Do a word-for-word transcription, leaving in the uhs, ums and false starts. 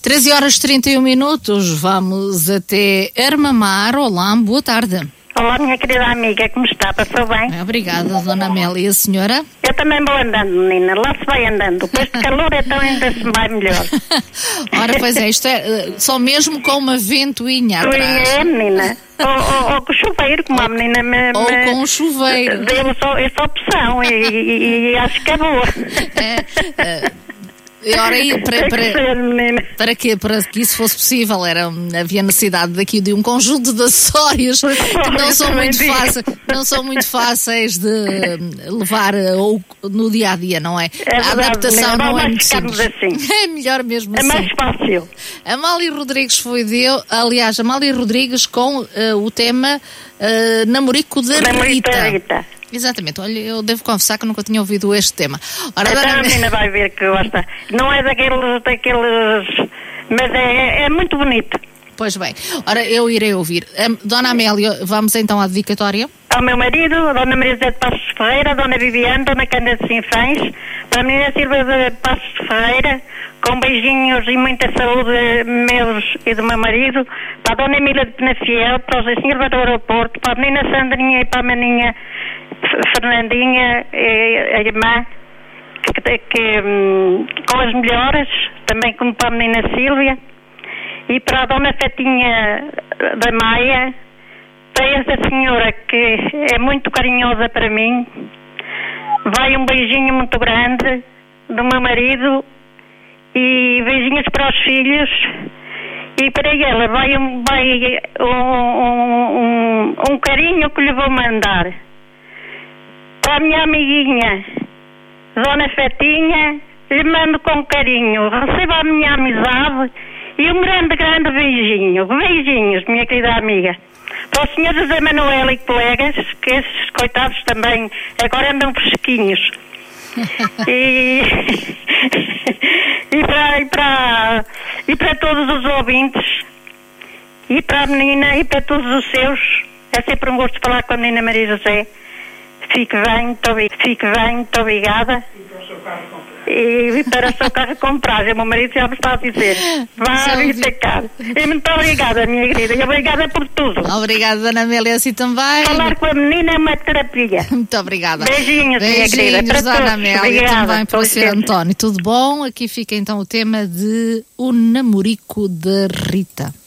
treze horas e trinta e um minutos, vamos até Armamar. Olá, boa tarde. Olá, minha querida amiga, como está? Passou bem? Obrigada, Dona Amélia. E a senhora? Eu também vou andando, menina, lá se vai andando. Depois de calor, então ainda se vai melhor. Ora, pois é, isto é só mesmo com uma ventoinha atrás. É, menina. Ou, ou, ou com chuveiro, como a menina me, Ou me com um chuveiro. deu só, essa opção e, e, e acho que é boa. É, é. E ora aí, para, para, para quê? Para que isso fosse possível, era, havia necessidade daqui de um conjunto de acessórios que não são muito fáceis, não são muito fáceis de levar ou, no dia a dia, não é? É a adaptação não é muito simples. Assim. É melhor mesmo assim. É mais fácil. Amália Rodrigues foi deu, aliás, Amália Rodrigues com uh, o tema uh, Namorico de Namorico Rita. de Rita. Exatamente, olha, eu devo confessar que nunca tinha ouvido este tema. Ora, então dona... a menina vai ver que gosta. Não é daqueles, daqueles mas é, é muito bonito. Pois bem, ora, eu irei ouvir. Um, Dona Amélia, vamos então à dedicatória. Ao meu marido, a Dona Maria José de Passos Ferreira, a Dona Viviane, a Dona Cândida de Sinfãs, para a menina Silvia de Passos Ferreira, com beijinhos e muita saúde meus e do meu marido, para a Dona Emília de Penafiel, para o José Silva do Aeroporto, para a menina Sandrinha e para a menina Fernandinha, a irmã, que, que, que, com as melhoras, também como para a menina Sílvia, e para a Dona Fetinha da Maia, para essa senhora que é muito carinhosa para mim, vai um beijinho muito grande do meu marido e beijinhos para os filhos, e para ela vai um, vai um, um, um carinho que lhe vou mandar. Para a minha amiguinha Dona Fetinha, lhe mando com carinho, receba a minha amizade e um grande, grande beijinho. Beijinhos, minha querida amiga. Para o senhor José Manuel e colegas, que esses coitados também agora andam fresquinhos. e, e, para, e, para, e para todos os ouvintes, e para a menina, e para todos os seus. É sempre um gosto falar com a menina Maria José. Fique bem, muito, fique bem, muito obrigada. E para o seu carro comprar, o meu marido já me está a dizer. Vá vir cá. E muito obrigada, minha querida, e obrigada por tudo. Obrigada, Dona Amélia, assim também. Falar com a menina é uma terapia. Muito obrigada. Beijinhos, Beijinhos, minha querida. Para Dona todos. Amélia, obrigada, também para o senhor António. Tudo bom? Aqui fica então o tema de O Namorico de Rita.